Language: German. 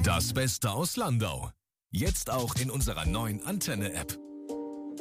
Das Beste aus Landau. Jetzt auch in unserer neuen Antenne-App.